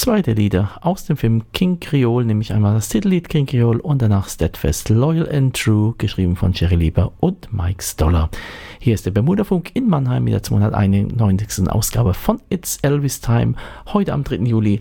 2 der Lieder aus dem Film King Creole, nämlich einmal das Titellied King Creole und danach Steadfast, Loyal and True, geschrieben von Jerry Lieber und Mike Stoller. Hier ist der Bermuda-Funk in Mannheim mit der 291. Ausgabe von It's Elvis Time, heute am 3. Juli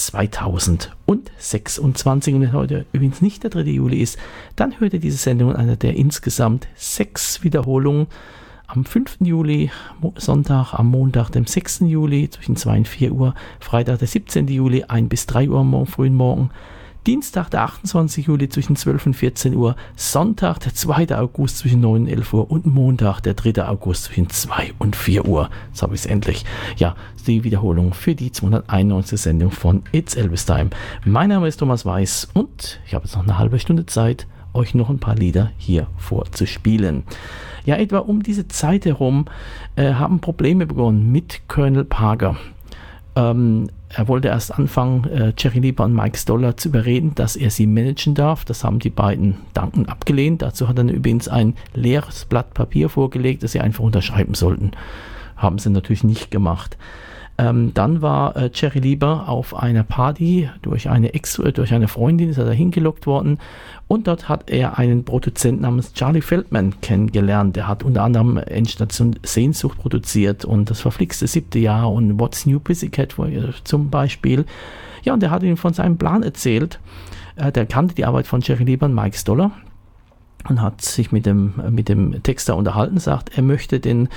2026. Und wenn heute übrigens nicht der 3. Juli ist, dann hört ihr diese Sendung in einer der insgesamt 6 Wiederholungen am 5. Juli, Sonntag, am Montag, dem 6. Juli zwischen 2 und 4 Uhr, Freitag, der 17. Juli, 1 bis 3 Uhr am frühen Morgen, Dienstag, der 28. Juli zwischen 12 und 14 Uhr, Sonntag, der 2. August zwischen 9 und 11 Uhr und Montag, der 3. August zwischen 2 und 4 Uhr. Jetzt habe ich es endlich. Ja, die Wiederholung für die 291. Sendung von It's Elvis Time. Mein Name ist Thomas Weiß und ich habe jetzt noch eine halbe Stunde Zeit, euch noch ein paar Lieder hier vorzuspielen. Ja, etwa um diese Zeit herum haben Probleme begonnen mit Colonel Parker. Er wollte erst anfangen, Jerry Lieber und Mike Stoller zu überreden, dass er sie managen darf. Das haben die beiden dankend abgelehnt. Dazu hat er übrigens ein leeres Blatt Papier vorgelegt, das sie einfach unterschreiben sollten. Haben sie natürlich nicht gemacht. Dann war Jerry Lieber auf einer Party durch eine Freundin, ist er da hingelockt worden und dort hat er einen Produzenten namens Charlie Feldman kennengelernt. Der hat unter anderem Endstation Sehnsucht produziert und das verflixte 7. Jahr und What's New Pussycat zum Beispiel. Ja, und der hat ihm von seinem Plan erzählt. Der kannte die Arbeit von Jerry Lieber und Mike Stoller und hat sich mit dem Texter unterhalten, sagt, er möchte die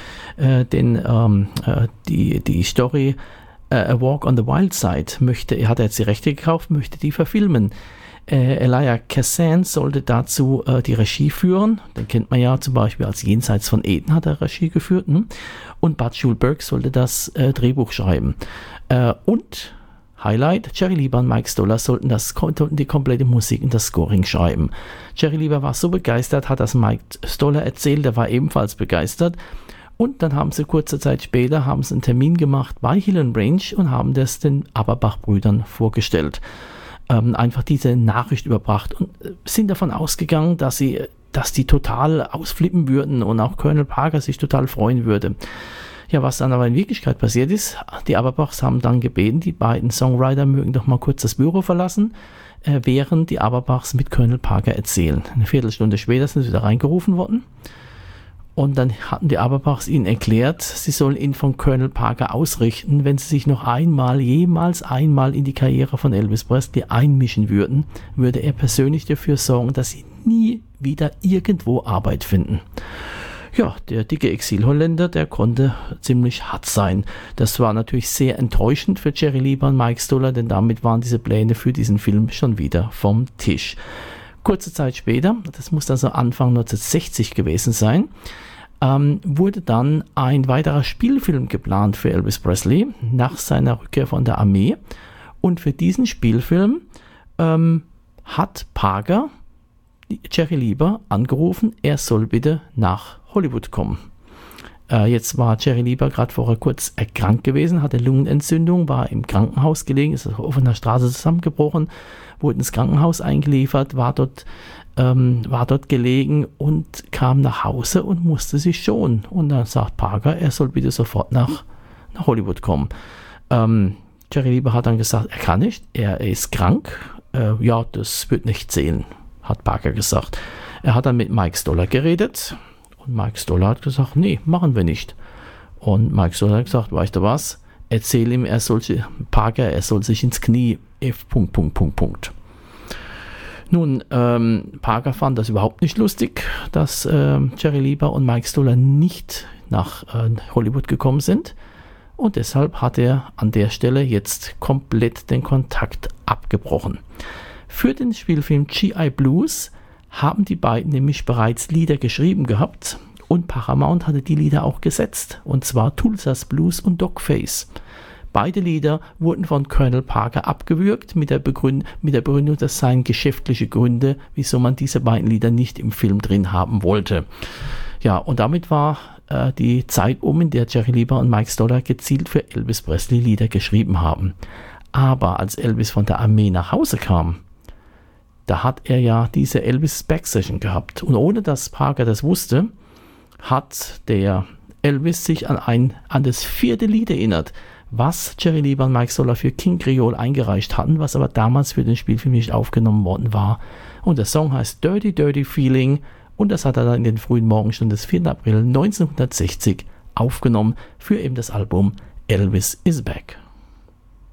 Story A Walk on the Wild Side, hat er jetzt die Rechte gekauft, möchte die verfilmen. Elia Kazan sollte dazu die Regie führen, den kennt man ja zum Beispiel als Jenseits von Eden hat er Regie geführt, und Bud Schulberg sollte das Drehbuch schreiben. Und Highlight, Jerry Lieber und Mike Stoller sollten die komplette Musik und das Scoring schreiben. Jerry Lieber war so begeistert, hat das Mike Stoller erzählt, der war ebenfalls begeistert. Und dann haben sie kurze Zeit später einen Termin gemacht bei Hill & Range und haben das den Aberbach-Brüdern vorgestellt. Einfach diese Nachricht überbracht und sind davon ausgegangen, dass die total ausflippen würden und auch Colonel Parker sich total freuen würde. Ja, was dann aber in Wirklichkeit passiert ist, die Aberbachs haben dann gebeten, die beiden Songwriter mögen doch mal kurz das Büro verlassen, während die Aberbachs mit Colonel Parker erzählen. Eine Viertelstunde später sind sie wieder reingerufen worden und dann hatten die Aberbachs ihnen erklärt, sie sollen ihn von Colonel Parker ausrichten, wenn sie sich noch jemals einmal in die Karriere von Elvis Presley einmischen würden, würde er persönlich dafür sorgen, dass sie nie wieder irgendwo Arbeit finden. Ja, der dicke Exil-Holländer, der konnte ziemlich hart sein. Das war natürlich sehr enttäuschend für Jerry Lieber und Mike Stoller, denn damit waren diese Pläne für diesen Film schon wieder vom Tisch. Kurze Zeit später, das muss also Anfang 1960 gewesen sein, wurde dann ein weiterer Spielfilm geplant für Elvis Presley nach seiner Rückkehr von der Armee. Und für diesen Spielfilm hat Parker Jerry Lieber angerufen, er soll bitte nach Hollywood kommen. Jetzt war Jerry Lieber gerade vorher kurz erkrankt gewesen, hatte Lungenentzündung, war im Krankenhaus gelegen, ist auf einer Straße zusammengebrochen, wurde ins Krankenhaus eingeliefert, war dort gelegen und kam nach Hause und musste sich schonen. Und dann sagt Parker, er soll bitte sofort nach Hollywood kommen. Jerry Lieber hat dann gesagt, er kann nicht, er ist krank, ja, das wird nicht zählen, hat Parker gesagt. Er hat dann mit Mike Stoller geredet und Mike Stoller hat gesagt, nee, machen wir nicht. Und Mike Stoller hat gesagt, weißt du was, erzähl ihm, er soll sich ins Knie, F. Nun, Parker fand das überhaupt nicht lustig, dass Jerry Lieber und Mike Stoller nicht nach Hollywood gekommen sind. Und deshalb hat er an der Stelle jetzt komplett den Kontakt abgebrochen. Für den Spielfilm G.I. Blues haben die beiden nämlich bereits Lieder geschrieben gehabt und Paramount hatte die Lieder auch gesetzt, und zwar Tulsa's Blues und Dogface. Beide Lieder wurden von Colonel Parker abgewürgt mit der Begründung, das seien geschäftliche Gründe, wieso man diese beiden Lieder nicht im Film drin haben wollte. Ja, und damit war die Zeit in der Jerry Lieber und Mike Stoller gezielt für Elvis Presley Lieder geschrieben haben. Aber als Elvis von der Armee nach Hause kam, da hat er ja diese Elvis Back Session gehabt. Und ohne dass Parker das wusste, hat der Elvis sich an das 4. Lied erinnert, was Jerry Lieber und Mike Solar für King Creole eingereicht hatten, was aber damals für den Spielfilm nicht aufgenommen worden war. Und der Song heißt Dirty Dirty Feeling und das hat er dann in den frühen Morgenstunden des 4. April 1960 aufgenommen für eben das Album Elvis is Back.